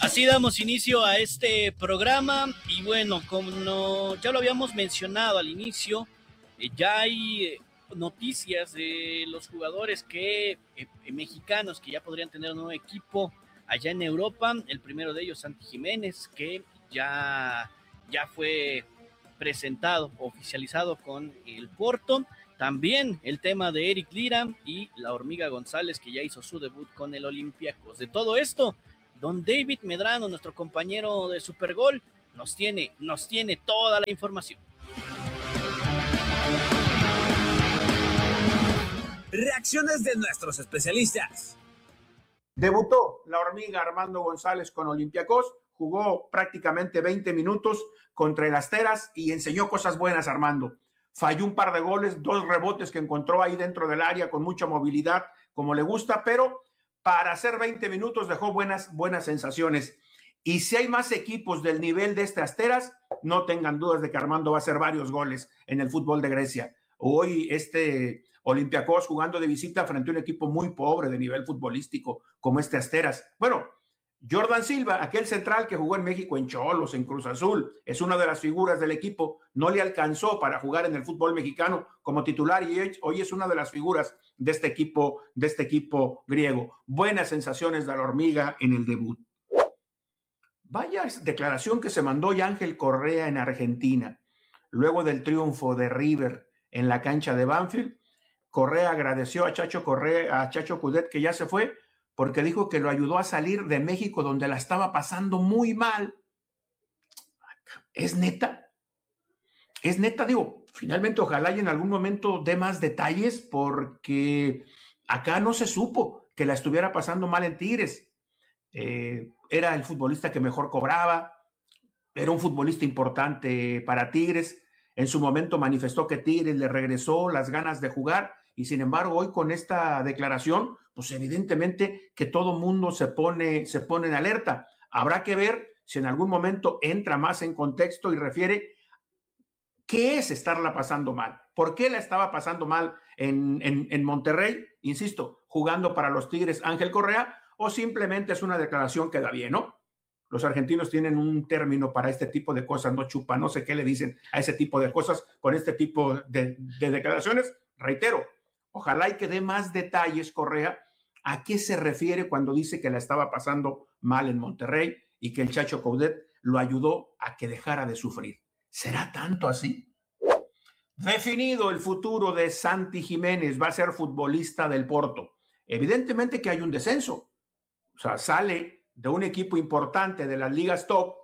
Así damos inicio a este programa y bueno, ya lo habíamos mencionado al inicio, ya hay noticias de los jugadores mexicanos que ya podrían tener un nuevo equipo allá en Europa. El primero de ellos, Santi Jiménez, que ya fue presentado, oficializado con el Porto. También el tema de Eric Lira y la Hormiga González, que ya hizo su debut con el Olympiacos. De todo esto, don David Medrano, nuestro compañero de Supergol, nos tiene toda la información. Reacciones de nuestros especialistas. Debutó la Hormiga Armando González con Olympiacos, jugó prácticamente 20 minutos contra el Asteras y enseñó cosas buenas Armando. Falló un par de goles, 2 rebotes que encontró ahí dentro del área con mucha movilidad, como le gusta, pero para hacer 20 minutos dejó buenas sensaciones. Y si hay más equipos del nivel de este Asteras, no tengan dudas de que Armando va a hacer varios goles en el fútbol de Grecia. Hoy Olympiacos jugando de visita frente a un equipo muy pobre de nivel futbolístico como este Asteras. Bueno, Jordan Silva, aquel central que jugó en México en Cholos, en Cruz Azul, es una de las figuras del equipo, no le alcanzó para jugar en el fútbol mexicano como titular y hoy es una de las figuras de este equipo griego. Buenas sensaciones de la Hormiga en el debut. Vaya declaración que se mandó Ángel Correa en Argentina, luego del triunfo de River en la cancha de Banfield. Correa agradeció a Chacho Coudet, que ya se fue, porque dijo que lo ayudó a salir de México, donde la estaba pasando muy mal. ¿Es neta? Es neta, digo, finalmente ojalá y en algún momento dé más detalles, porque acá no se supo que la estuviera pasando mal en Tigres. Era el futbolista que mejor cobraba, era un futbolista importante para Tigres. En su momento manifestó que Tigres le regresó las ganas de jugar y sin embargo hoy con esta declaración, pues evidentemente que todo mundo se pone en alerta. Habrá que ver si en algún momento entra más en contexto y refiere qué es estarla pasando mal, por qué la estaba pasando mal en Monterrey, insisto, jugando para los Tigres Ángel Correa, o simplemente es una declaración que da bien, ¿no? Los argentinos tienen un término para este tipo de cosas, no chupa, no sé qué le dicen a ese tipo de cosas con este tipo de declaraciones. Reitero, ojalá y que dé más detalles Correa a qué se refiere cuando dice que la estaba pasando mal en Monterrey y que el Chacho Coudet lo ayudó a que dejara de sufrir. ¿Será tanto así? Definido el futuro de Santi Jiménez, va a ser futbolista del Porto. Evidentemente que hay un descenso, o sea, sale de un equipo importante de las ligas top,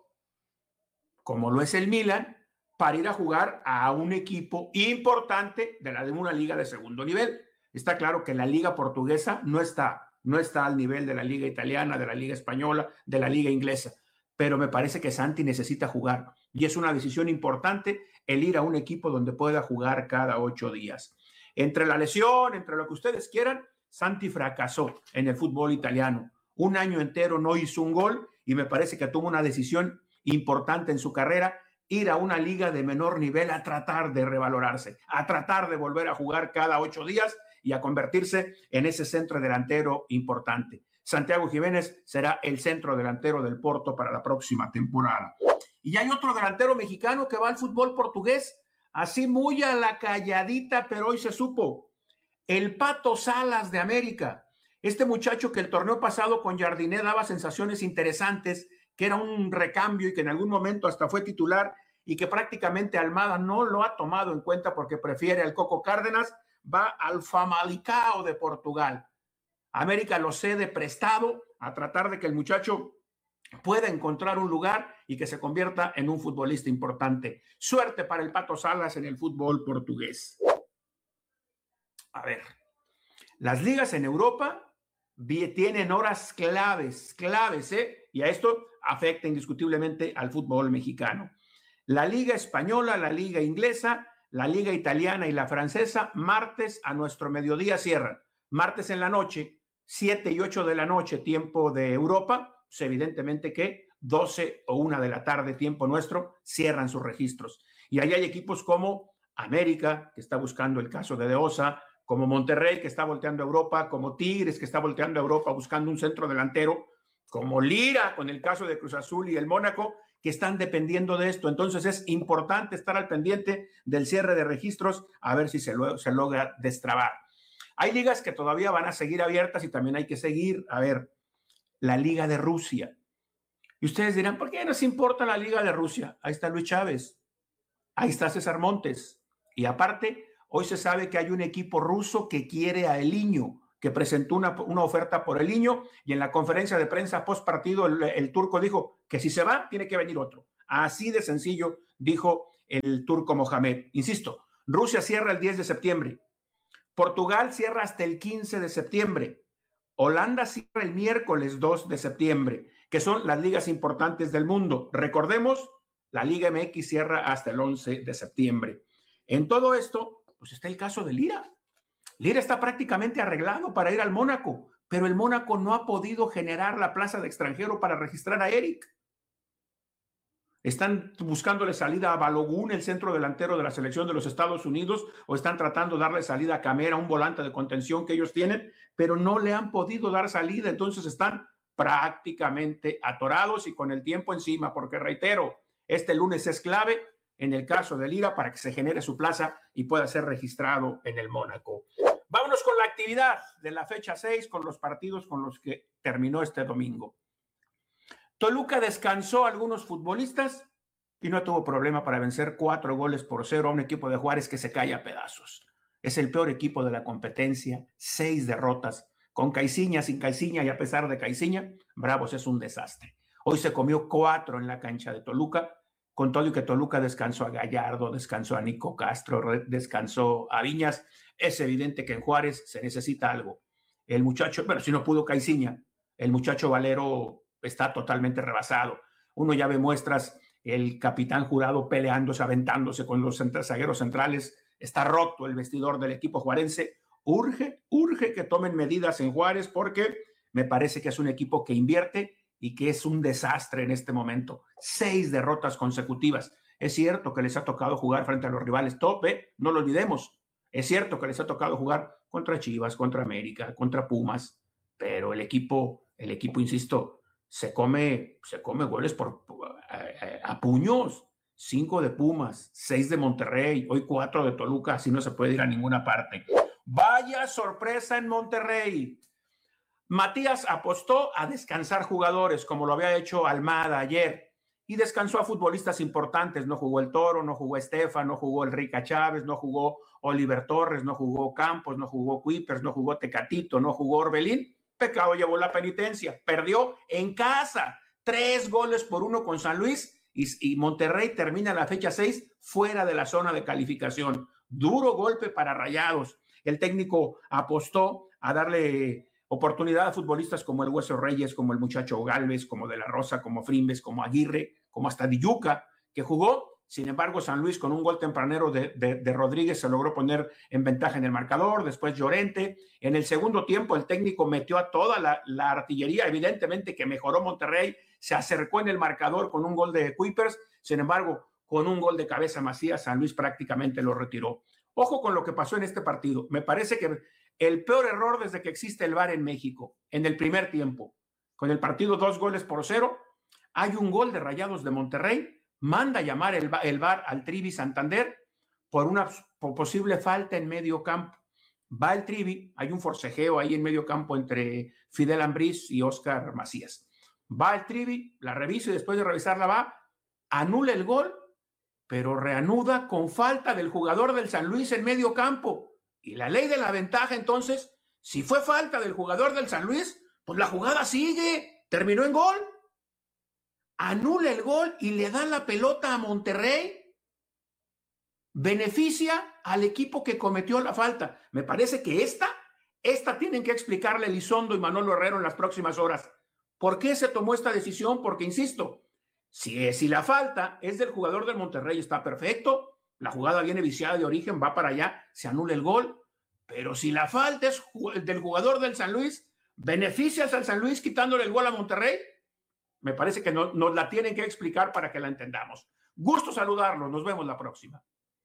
como lo es el Milan, para ir a jugar a un equipo importante de una liga de segundo nivel. Está claro que la liga portuguesa no está al nivel de la liga italiana, de la liga española, de la liga inglesa, pero me parece que Santi necesita jugar y es una decisión importante el ir a un equipo donde pueda jugar cada 8 días. Entre la lesión, entre lo que ustedes quieran, Santi fracasó en el fútbol italiano. Un año entero no hizo un gol y me parece que tomó una decisión importante en su carrera, ir a una liga de menor nivel a tratar de revalorarse, a tratar de volver a jugar cada 8 días y a convertirse en ese centro delantero importante. Santiago Jiménez será el centro delantero del Porto para la próxima temporada. Y hay otro delantero mexicano que va al fútbol portugués, así muy a la calladita, pero hoy se supo. El Pato Salas de América. Este muchacho que el torneo pasado con Jardiné daba sensaciones interesantes, que era un recambio y que en algún momento hasta fue titular y que prácticamente Almada no lo ha tomado en cuenta porque prefiere al Coco Cárdenas, va al Famalicão de Portugal. América lo cede prestado a tratar de que el muchacho pueda encontrar un lugar y que se convierta en un futbolista importante. Suerte para el Pato Salas en el fútbol portugués. A ver, las ligas en Europa tienen horas claves, y a esto afecta indiscutiblemente al fútbol mexicano. La liga española, la liga inglesa, la liga italiana y la francesa, martes a nuestro mediodía cierran. Martes en la noche, 7 y 8 de la noche, tiempo de Europa, pues evidentemente que 12 o 1 de la tarde, tiempo nuestro, cierran sus registros. Y ahí hay equipos como América, que está buscando el caso de Osa, como Monterrey, que está volteando a Europa, como Tigres, que está volteando a Europa buscando un centro delantero, como Lira con el caso de Cruz Azul y el Mónaco, que están dependiendo de esto. Entonces es importante estar al pendiente del cierre de registros a ver si se logra destrabar. Hay ligas que todavía van a seguir abiertas y también hay que seguir, a ver, la Liga de Rusia. Y ustedes dirán, ¿por qué nos importa la Liga de Rusia? Ahí está Luis Chávez, ahí está César Montes. Y aparte, hoy se sabe que hay un equipo ruso que quiere a Eliño, que presentó una oferta por Eliño, y en la conferencia de prensa post partido el turco dijo que si se va, tiene que venir otro. Así de sencillo dijo el turco Mohamed. Insisto, Rusia cierra el 10 de septiembre. Portugal cierra hasta el 15 de septiembre. Holanda cierra el miércoles 2 de septiembre, que son las ligas importantes del mundo. Recordemos, la Liga MX cierra hasta el 11 de septiembre. En todo esto, pues está el caso de Lira. Lira está prácticamente arreglado para ir al Mónaco, pero el Mónaco no ha podido generar la plaza de extranjero para registrar a Eric. Están buscándole salida a Balogun, el centro delantero de la selección de los Estados Unidos, o están tratando de darle salida a Camera, un volante de contención que ellos tienen, pero no le han podido dar salida, entonces están prácticamente atorados y con el tiempo encima, porque reitero, este lunes es clave en el caso de Lira para que se genere su plaza y pueda ser registrado en el Mónaco. Vámonos con la actividad de la fecha 6, con los partidos con los que terminó este domingo. Toluca descansó a algunos futbolistas y no tuvo problema para vencer 4-0 a un equipo de Juárez que se cae a pedazos. Es el peor equipo de la competencia, 6 derrotas, con Caixinha, sin Caixinha y a pesar de Caixinha, Bravos es un desastre. Hoy se comió 4 en la cancha de Toluca, con todo y que Toluca descansó a Gallardo, descansó a Nico Castro, descansó a Viñas. Es evidente que en Juárez se necesita algo. El muchacho, pero si no pudo Caixinha, el muchacho Valero está totalmente rebasado. Uno ya ve muestras, el capitán Jurado peleándose, aventándose con los zagueros centrales. Está roto el vestidor del equipo juarense. Urge que tomen medidas en Juárez porque me parece que es un equipo que invierte y que es un desastre en este momento. 6 derrotas consecutivas. Es cierto que les ha tocado jugar frente a los rivales top, no lo olvidemos. Es cierto que les ha tocado jugar contra Chivas, contra América, contra Pumas, pero el equipo, insisto, se come goles a puños. 5 de Pumas, 6 de Monterrey, hoy 4 de Toluca, así no se puede ir a ninguna parte. Vaya sorpresa en Monterrey. Matías apostó a descansar jugadores, como lo había hecho Almada ayer, y descansó a futbolistas importantes. No jugó el Toro, no jugó Estefan, no jugó el Rica Chávez, no jugó Oliver Torres, no jugó Campos, no jugó Kuipers, no jugó Tecatito, no jugó Orbelín. Pecado llevó la penitencia, perdió en casa 3-1 con San Luis y Monterrey termina la fecha 6 fuera de la zona de calificación. Duro golpe para Rayados. El técnico apostó a darle oportunidad a futbolistas como el Hueso Reyes, como el muchacho Gálvez, como De La Rosa, como Frimbes, como Aguirre, como hasta Dilluca, que jugó. Sin embargo, San Luis con un gol tempranero de Rodríguez se logró poner en ventaja en el marcador. Después Llorente. En el segundo tiempo el técnico metió a toda la artillería. Evidentemente que mejoró Monterrey. Se acercó en el marcador con un gol de Kuipers. Sin embargo, con un gol de cabeza Macías, San Luis prácticamente lo retiró. Ojo con lo que pasó en este partido. Me parece que el peor error desde que existe el VAR en México, en el primer tiempo, con el partido 2-0, hay un gol de Rayados de Monterrey, manda a llamar el VAR al Trivi Santander por una posible falta en medio campo. Va el Trivi, hay un forcejeo ahí en medio campo entre Fidel Ambriz y Óscar Macías. Va el Trivi, la revisa y después de revisarla va, anula el gol, pero reanuda con falta del jugador del San Luis en medio campo. Y la ley de la ventaja, entonces, si fue falta del jugador del San Luis, pues la jugada sigue, terminó en gol. Anula el gol y le da la pelota a Monterrey. Beneficia al equipo que cometió la falta. Me parece que esta tienen que explicarle Elizondo y Manolo Herrero en las próximas horas. ¿Por qué se tomó esta decisión? Porque, insisto, si la falta es del jugador del Monterrey, está perfecto. La jugada viene viciada de origen, va para allá, se anula el gol. Pero si la falta es del jugador del San Luis, ¿beneficias al San Luis quitándole el gol a Monterrey? Me parece que nos la tienen que explicar para que la entendamos. Gusto saludarlos, nos vemos la próxima.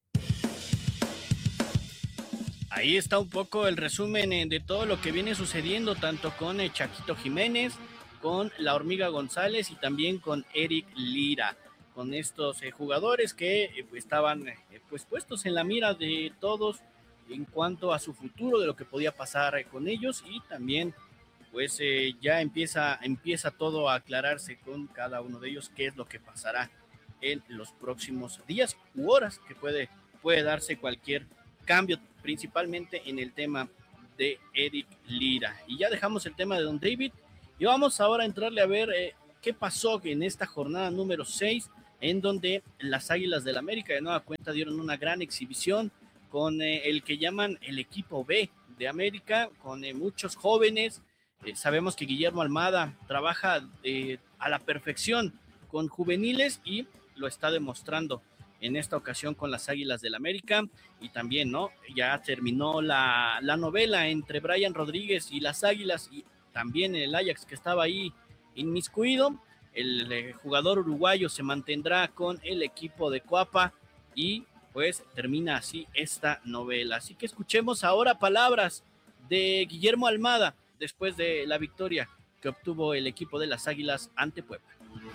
Ahí está un poco el resumen de todo lo que viene sucediendo, tanto con Chaquito Jiménez, con la Hormiga González y también con Eric Lira, con estos jugadores que estaban pues puestos en la mira de todos en cuanto a su futuro, de lo que podía pasar con ellos, y también pues ya empieza todo a aclararse con cada uno de ellos qué es lo que pasará en los próximos días u horas, que puede darse cualquier cambio, principalmente en el tema de Eric Lira. Y ya dejamos el tema de Don David y vamos ahora a entrarle a ver qué pasó en esta jornada número 6, en donde las Águilas del América de nueva cuenta dieron una gran exhibición con el que llaman el equipo B de América, con muchos jóvenes. Sabemos que Guillermo Almada trabaja a la perfección con juveniles y lo está demostrando en esta ocasión con las Águilas del América. Y también, ¿no? Ya terminó la novela entre Brian Rodríguez y las Águilas, y también el Ajax, que estaba ahí inmiscuido. El jugador uruguayo se mantendrá con el equipo de Coapa y pues termina así esta novela. Así que escuchemos ahora palabras de Guillermo Almada después de la victoria que obtuvo el equipo de las Águilas ante Puebla.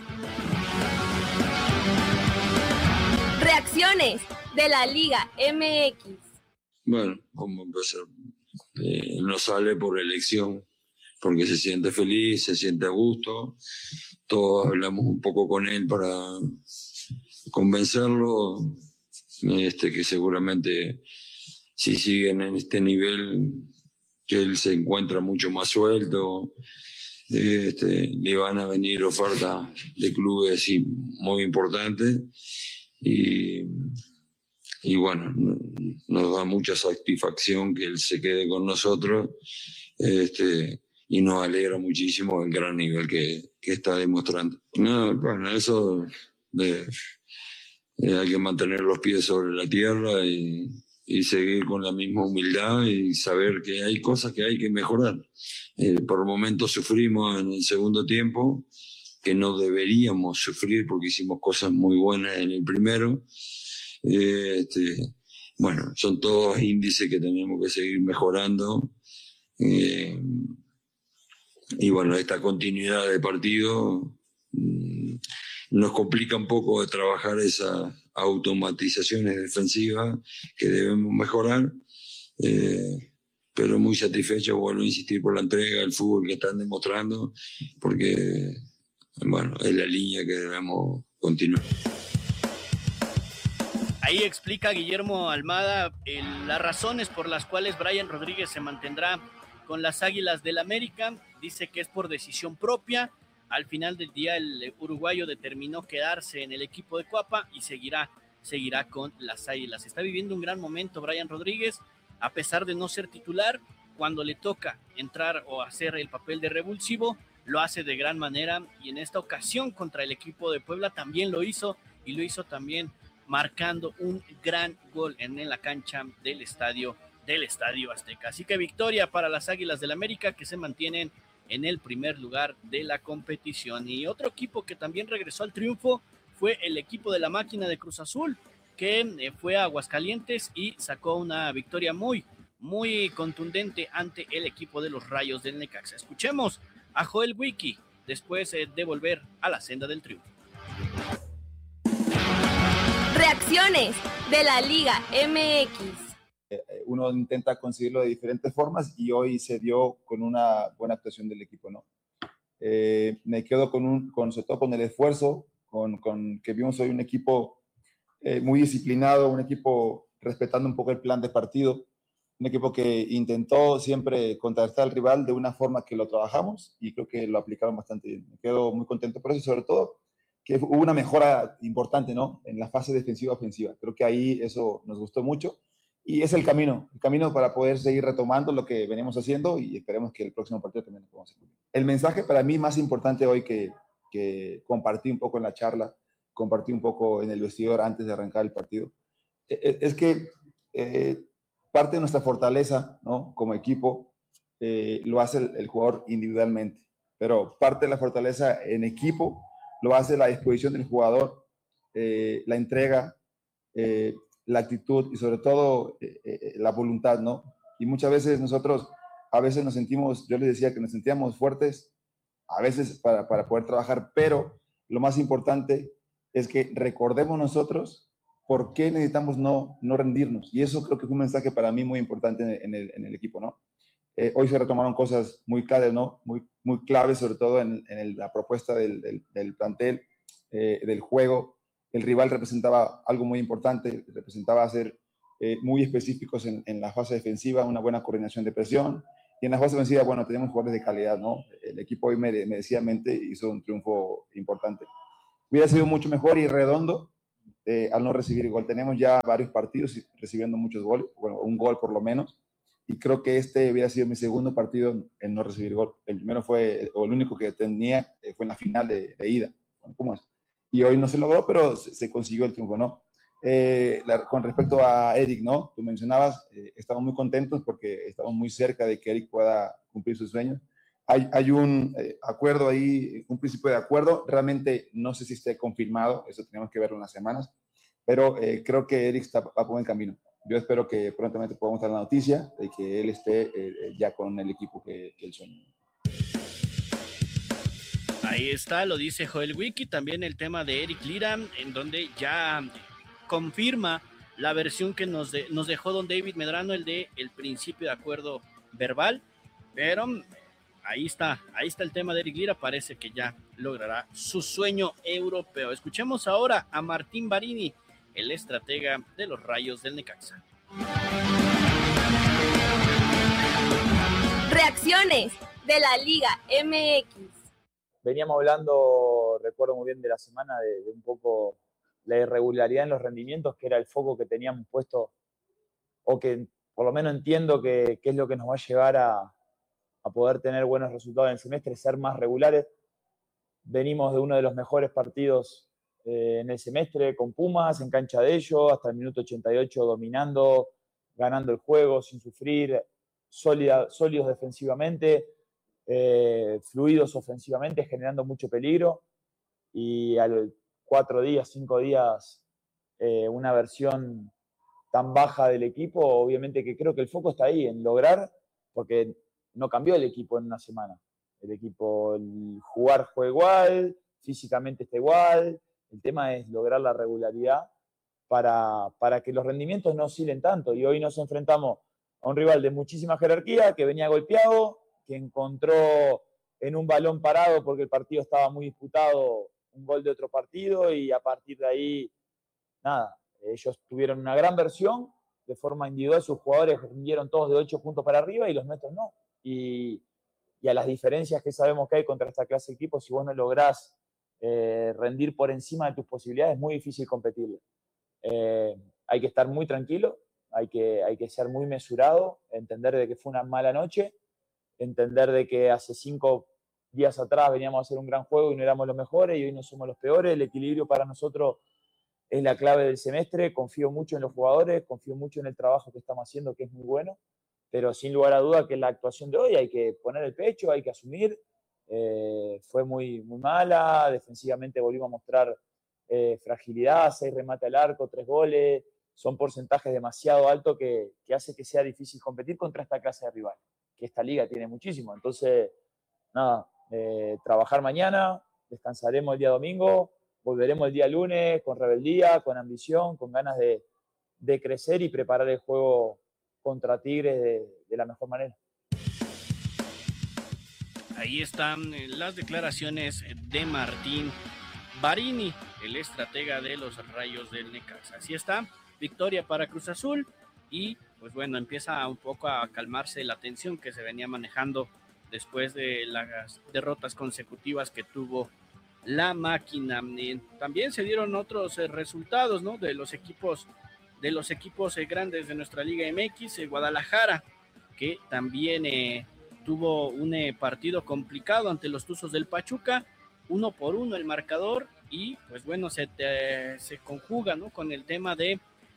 Reacciones de la Liga MX. Bueno, como empezar, no sale por elección, porque se siente feliz, se siente a gusto. Todos hablamos un poco con él para convencerlo, que seguramente si siguen en este nivel, que él se encuentra mucho más suelto, le van a venir ofertas de clubes muy importantes y bueno, nos da mucha satisfacción que él se quede con nosotros, y nos alegra muchísimo el gran nivel que está demostrando. No, bueno, eso hay que mantener los pies sobre la tierra y seguir con la misma humildad y saber que hay cosas que hay que mejorar. Por momentos sufrimos en el segundo tiempo, que no deberíamos sufrir porque hicimos cosas muy buenas en el primero. Bueno, son todos índices que tenemos que seguir mejorando. Y bueno, esta continuidad de partido nos complica un poco de trabajar esas automatizaciones defensivas que debemos mejorar, pero muy satisfecho, vuelvo a insistir, por la entrega, el fútbol que están demostrando, porque bueno, es la línea que debemos continuar. Ahí explica Guillermo Almada las razones por las cuales Brian Rodríguez se mantendrá con las Águilas del América. Dice que es por decisión propia. Al final del día el uruguayo determinó quedarse en el equipo de Coapa y seguirá con las Águilas. Está viviendo un gran momento Brian Rodríguez, a pesar de no ser titular. Cuando le toca entrar o hacer el papel de revulsivo, lo hace de gran manera, y en esta ocasión contra el equipo de Puebla también lo hizo, y lo hizo también marcando un gran gol en la cancha del Estadio Azteca. Así que victoria para las Águilas del América, que se mantienen en el primer lugar de la competición. Y otro equipo que también regresó al triunfo fue el equipo de la Máquina de Cruz Azul, que fue a Aguascalientes y sacó una victoria muy, muy contundente ante el equipo de los Rayos del Necaxa. Escuchemos a Joel Wiki después de volver a la senda del triunfo. Reacciones de la Liga MX. Uno intenta conseguirlo de diferentes formas y hoy se dio con una buena actuación del equipo, ¿no? Me quedo sobre todo con el esfuerzo, con que vimos hoy un equipo muy disciplinado, un equipo respetando un poco el plan de partido, un equipo que intentó siempre contrarrestar al rival de una forma que lo trabajamos y creo que lo aplicaron bastante bien. Me quedo muy contento por eso y sobre todo que hubo una mejora importante, ¿no? En la fase defensiva-ofensiva. Creo que ahí eso nos gustó mucho. Y es el camino para poder seguir retomando lo que venimos haciendo y esperemos que el próximo partido también lo podamos hacer. El mensaje para mí más importante hoy que compartí un poco en la charla, compartí un poco en el vestidor antes de arrancar el partido, es que parte de nuestra fortaleza, ¿no? Como equipo lo hace el jugador individualmente, pero parte de la fortaleza en equipo lo hace la disposición del jugador, la entrega, la actitud y sobre todo la voluntad, ¿no? Y muchas veces nosotros, a veces nos sentimos, yo les decía que nos sentíamos fuertes a veces para poder trabajar, pero lo más importante es que recordemos nosotros por qué necesitamos no rendirnos. Y eso creo que fue un mensaje para mí muy importante en el equipo, ¿no? Hoy se retomaron cosas muy claves, ¿no? Muy claves, sobre todo en la propuesta del plantel, del juego. El rival representaba algo muy importante, representaba ser muy específicos en la fase defensiva, una buena coordinación de presión. Y en la fase ofensiva, bueno, tenemos jugadores de calidad, ¿no? El equipo hoy merecidamente hizo un triunfo importante. Hubiera sido mucho mejor y redondo al no recibir gol. Tenemos ya varios partidos recibiendo muchos goles, bueno, un gol por lo menos. Y creo que este hubiera sido mi segundo partido en no recibir gol. El primero fue, o el único que tenía, fue en la final de ida. ¿Cómo es? Y hoy no se logró, pero se consiguió el triunfo, ¿no? Con respecto a Eric, ¿no? Tú mencionabas, estamos muy contentos porque estamos muy cerca de que Eric pueda cumplir sus sueños. Hay un acuerdo ahí, un principio de acuerdo. Realmente no sé si esté confirmado, eso tenemos que verlo en las semanas, pero creo que Eric va por buen camino. Yo espero que prontamente podamos dar la noticia de que él esté ya con el equipo que él sueña. Ahí está, lo dice Joel Wiki, también el tema de Eric Lira, en donde ya confirma la versión que nos dejó don David Medrano, el principio de acuerdo verbal, pero ahí está el tema de Eric Lira, parece que ya logrará su sueño europeo. Escuchemos ahora a Martín Barini, el estratega de los Rayos del Necaxa. Reacciones de la Liga MX. Veníamos hablando, recuerdo muy bien de la semana, de un poco la irregularidad en los rendimientos, que era el foco que teníamos puesto, o que por lo menos entiendo que es lo que nos va a llevar a poder tener buenos resultados en el semestre, ser más regulares. Venimos de uno de los mejores partidos en el semestre con Pumas, en cancha de ellos, hasta el minuto 88 dominando, ganando el juego sin sufrir, sólidos defensivamente, fluidos ofensivamente, generando mucho peligro. Y a los 4 días, 5 días, una versión tan baja del equipo, obviamente que creo que el foco está ahí, en lograr, porque no cambió el equipo en una semana. El equipo, el jugar juega igual, físicamente está igual. El tema es lograr la regularidad para que los rendimientos no oscilen tanto. Y hoy nos enfrentamos a un rival de muchísima jerarquía, que venía golpeado, que encontró en un balón parado, porque el partido estaba muy disputado, un gol de otro partido, y a partir de ahí, nada, ellos tuvieron una gran versión, de forma individual sus jugadores rindieron todos de 8 puntos para arriba y los nuestros no. Y a las diferencias que sabemos que hay contra esta clase de equipos, si vos no lográs rendir por encima de tus posibilidades, es muy difícil competirle. Hay que estar muy tranquilo, hay que ser muy mesurado, entender de que fue una mala noche, entender de que hace 5 días atrás veníamos a hacer un gran juego y no éramos los mejores y hoy no somos los peores. El equilibrio para nosotros es la clave del semestre. Confío mucho en los jugadores, confío mucho en el trabajo que estamos haciendo, que es muy bueno, pero sin lugar a duda que la actuación de hoy hay que poner el pecho, hay que asumir. Fue muy, muy mala, defensivamente volvimos a mostrar fragilidad, 6 remates al arco, 3 goles, son porcentajes demasiado altos que hace que sea difícil competir contra esta clase de rival, que esta liga tiene muchísimo. Entonces, nada, trabajar mañana, descansaremos el día domingo, volveremos el día lunes con rebeldía, con ambición, con ganas de crecer y preparar el juego contra Tigres de la mejor manera. Ahí están las declaraciones de Martín Barini, el estratega de los Rayos del Necaxa. Así está, victoria para Cruz Azul y pues bueno, empieza un poco a calmarse la tensión que se venía manejando después de las derrotas consecutivas que tuvo la máquina. También se dieron otros resultados, ¿no? De los equipos grandes de nuestra Liga MX, Guadalajara, que también tuvo un partido complicado ante los Tuzos del Pachuca, 1-1 el marcador, y pues bueno, se conjuga, ¿no? Con el tema de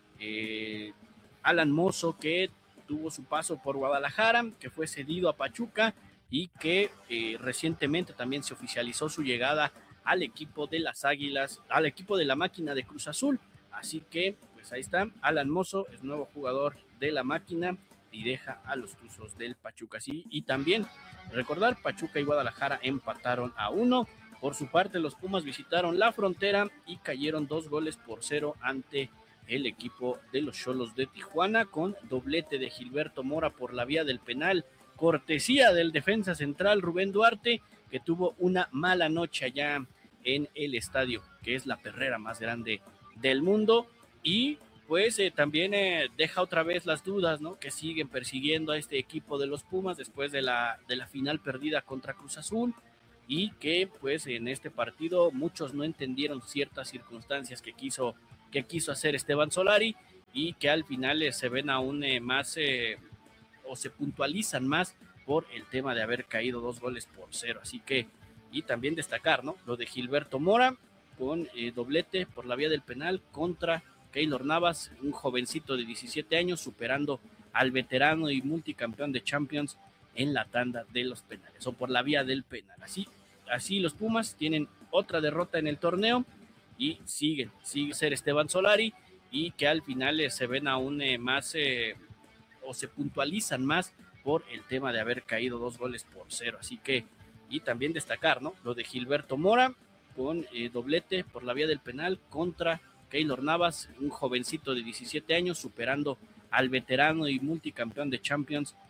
Alan Mozo, que tuvo su paso por Guadalajara, que fue cedido a Pachuca y que recientemente también se oficializó su llegada al equipo de las Águilas, al equipo de la máquina de Cruz Azul. Así que pues ahí está, Alan Mozo es nuevo jugador de la máquina y deja a los Tuzos del Pachuca. Sí, y también recordar, Pachuca y Guadalajara empataron a 1. Por su parte, los Pumas visitaron la Frontera y cayeron 2-0 ante el equipo de los Xolos de Tijuana, con doblete de Gilberto Mora por la vía del penal, cortesía del defensa central Rubén Duarte, que tuvo una mala noche allá en el estadio, que es la perrera más grande del mundo. Y pues también deja otra vez las dudas, ¿no?, que siguen persiguiendo a este equipo de los Pumas después de la final perdida contra Cruz Azul, y que pues en este partido muchos no entendieron ciertas circunstancias que quiso hacer Esteban Solari, y que al final se ven aún más o se puntualizan más por el tema de haber caído 2-0. Así que, y también destacar, ¿no?, lo de Gilberto Mora con doblete por la vía del penal contra Keylor Navas, un jovencito de 17 años, superando al veterano y multicampeón de Champions en la tanda de los penales, o por la vía del penal. Así los Pumas tienen otra derrota en el torneo y sigue ser Esteban Solari, y que al final se ven aún más o se puntualizan más por el tema de haber caído 2-0. Así que, y también destacar, ¿no?, lo de Gilberto Mora con doblete por la vía del penal contra Keylor Navas, un jovencito de 17 años, superando al veterano y multicampeón de Champions